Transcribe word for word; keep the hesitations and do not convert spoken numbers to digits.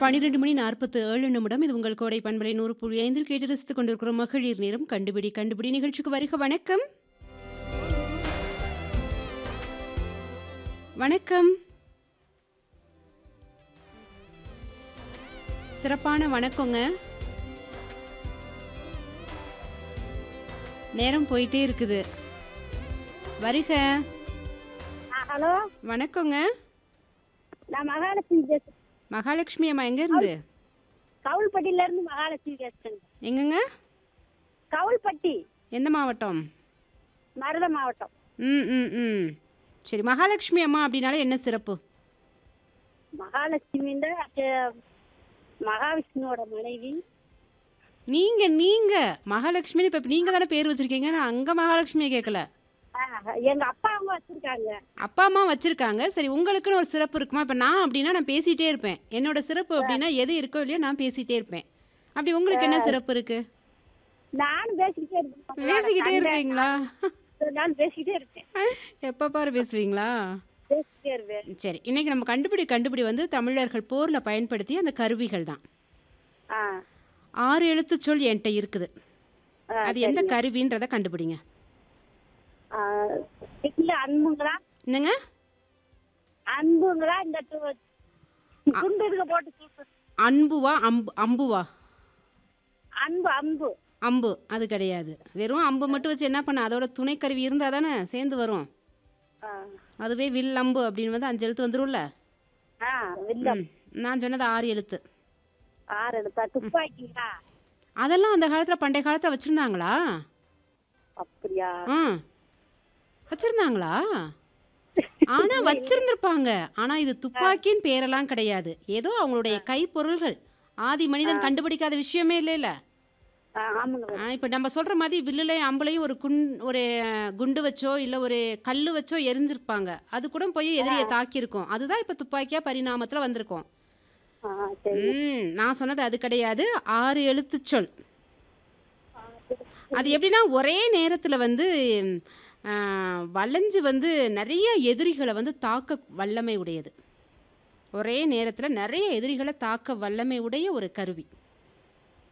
பன்னிரண்டு மணி நாற்பத்து ஏழு நிமிடம். இது உங்கள் கோடை பண்பலை நூறு புள்ளி ஐந்தில் கேட்டு ரசித்துக் கொண்டிருக்கிற மகளிர் நேரம். கண்டுபிடி கண்டுபிடி நிகழ்ச்சிக்கு வருக. வணக்கம். வணக்கம். சிறப்பான வணக்கங்க. நேரம் போயிட்டே இருக்குது. வருக. ஹலோ, வணக்கங்க. நான் மகாலட்சுமி பேசுறேன். மகாலட்சுமி அம்மா எங்க இருந்து? கவுல்பட்டியில இருந்து மகாலட்சுமி பேசுறேன். எங்கங்க? கவுல்பட்டி, எந்த மாவட்டம்? மருத மாவட்டம். ம் ம் ம் சரி, மகாலட்சுமி அம்மா அப்படின்னாலே என்ன சிறப்பு? மகாலட்சுமி மகாவிஷ்ணுவோட மனைவி. நீங்க நீங்க மகாலட்சுமி இப்ப நீங்க தானே பேர் வச்சிருக்கீங்க. நான் அங்க மகாலட்சுமியை கேட்கல. ஆ, எங்க அப்பா அவங்க வச்சிருக்காங்க. அப்பா அம்மா வச்சிருக்காங்க. சரி, உங்களுக்குன்னு ஒரு சிறப்பு இருக்குமா? இப்ப நான் அப்படின்னா நான் பேசிட்டே இருப்பேன். என்னோட சிறப்பு அப்படின்னா எது இருக்கோ இல்லையோ நான் பேசிட்டே இருப்பேன். அப்படி உங்களுக்கு என்ன சிறப்பு இருக்கு? நானும் பேசிக்கிட்டே இருப்பேன். பேசிக்கிட்டே இருப்பீங்களா? நான் பேசிக்கிட்டே இருப்பேன். எப்ப பாரு பேசுவீங்களா? பேசிக்கிட்டே இருப்பேன். சரி, இன்னைக்கு நம்ம கண்டுபிடி கண்டுபிடி வந்து தமிழர்கள் போர்ல பயன்படுத்திய அந்த கருவிகள் தான். ஆ, ஆறு எழுத்து சொல் என்கிட்ட இருக்குது. ஆ, அது எந்த கருவின்றத கண்டுபிடிங்க. ஆ, இல்ல அன்புங்களா? என்னங்க? அன்புங்களா? இந்த து- துண்டு இதுக்கு போட்டு சுட்டு- அன்புவா? அம்பு அம்புவா? அன்பு அன்பு அம்பு அது கிடையாது. வெறும் அம்பு மட்டும் வச்சு என்ன பண்ண? அதோட துணைக்கருவி இருந்தா தானே சேர்ந்து வரும். ஆ, அதுவே வில் அம்பு அப்படின்னு வந்து அஞ்சு எழுத்து வந்துரும்ல. ஆ, வில்லம். ம், நான் சொன்னது ஆறு எழுத்து. ஆறு எடுத்தா துப்பாக்கிங்களா? அதெல்லாம் அந்த காலத்துல பண்டைய காலத்துல வச்சிருந்தாங்களா? அப்படியா? ஆ, வச்சிருந்தாங்களா? ஆனா வச்சிருந்திருப்பாங்க. ஆனா இது துப்பாக்கின்னு பேரெல்லாம் கிடையாது. ஏதோ அவங்களுடைய கைப்பொருள்கள். ஆதி மனிதன் கண்டுபிடிக்காத விஷயமே இல்லைல்ல. ஆ, ஆமாங்க. ஆ, இப்ப நம்ம சொல்ற மாதிரி வில்லுலையும் அம்புலையும் ஒரு குண் ஒரு குண்டு வச்சோ இல்ல ஒரு கல்லு வச்சோ எரிஞ்சிருப்பாங்க. அது கூட போய் எதிரியை தாக்கியிருக்கும். அதுதான் இப்ப துப்பாக்கியா பரிணாமத்துல வந்திருக்கும். ஆ, சரி. ம் நான் சொன்னது அது கிடையாது. ஆறு எழுத்து சொல். அது எப்படின்னா ஒரே நேரத்துல வந்து ஆ, வளைஞ்சு வந்து நிறைய எதிரிகளை வந்து தாக்க வல்லமை உடையது. ஒரே நேரத்துல நிறைய எதிரிகளை தாக்க வல்லமை உடைய ஒரு கருவி.